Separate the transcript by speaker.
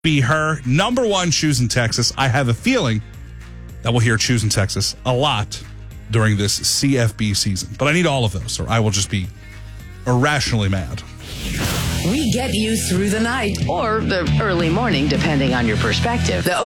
Speaker 1: be her number one Choosing Texas. I have a feeling that we'll hear Choosing Texas a lot during this CFB season. But I need all of those, or I will just be irrationally mad.
Speaker 2: We get you through the night or the early morning, depending on your perspective.